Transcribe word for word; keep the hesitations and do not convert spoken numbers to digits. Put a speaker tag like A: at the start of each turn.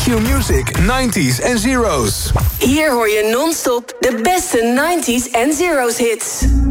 A: Q-Music nineties en zeros.
B: Hier hoor je non-stop de beste nineties en zeros hits.